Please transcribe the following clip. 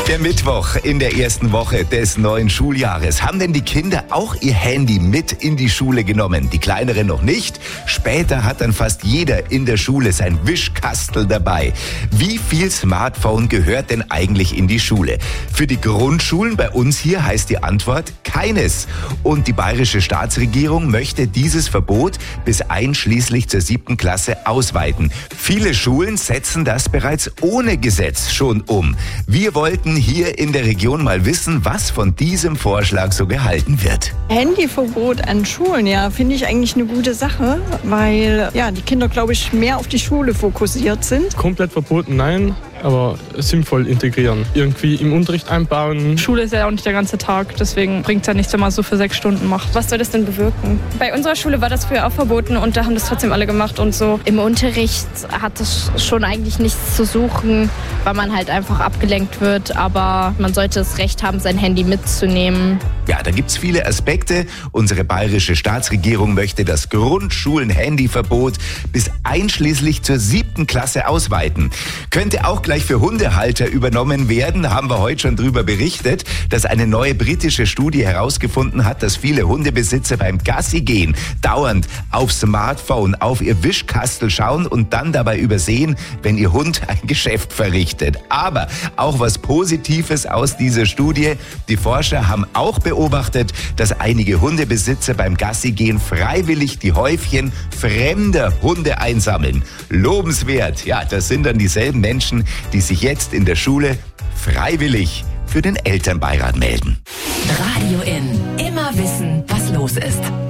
Der Mittwoch in der ersten Woche des neuen Schuljahres. Haben denn die Kinder auch ihr Handy mit in die Schule genommen? Die Kleineren noch nicht. Später hat dann fast jeder in der Schule sein Wischkastel dabei. Wie viel Smartphone gehört denn eigentlich in die Schule? Für die Grundschulen bei uns hier heißt die Antwort keines. Und die bayerische Staatsregierung möchte dieses Verbot bis einschließlich zur 7. Klasse ausweiten. Viele Schulen setzen das bereits ohne Gesetz schon um. Wir wollten hier in der Region mal wissen, was von diesem Vorschlag so gehalten wird. Handyverbot an Schulen, ja, finde ich eigentlich eine gute Sache, weil ja, die Kinder, glaube ich, mehr auf die Schule fokussiert sind. Komplett verboten, nein, aber sinnvoll integrieren. Irgendwie im Unterricht einbauen. Schule ist ja auch nicht der ganze Tag, deswegen bringt es ja nichts, wenn man so für 6 Stunden macht. Was soll das denn bewirken? Bei unserer Schule war das früher auch verboten und da haben das trotzdem alle gemacht und so. Im Unterricht hat es schon eigentlich nichts zu suchen, weil man halt einfach abgelenkt wird, aber man sollte das Recht haben, sein Handy mitzunehmen. Ja, da gibt's viele Aspekte. Unsere bayerische Staatsregierung möchte das Grundschulen-Handyverbot bis einschließlich zur 7. Klasse ausweiten. Könnte auch gleich für Hundehalter übernommen werden, haben wir heute schon drüber berichtet, dass eine neue britische Studie herausgefunden hat, dass viele Hundebesitzer beim Gassi-Gehen dauernd auf Smartphone, auf ihr Wischkastel schauen und dann dabei übersehen, wenn ihr Hund ein Geschäft verrichtet. Aber auch was Positives aus dieser Studie. Die Forscher haben auch beobachtet, dass einige Hundebesitzer beim Gassi-Gehen freiwillig die Häufchen fremder Hunde einsammeln. Lobenswert. Ja, das sind dann dieselben Menschen, die sich jetzt in der Schule freiwillig für den Elternbeirat melden. Radio N. Immer wissen, was los ist.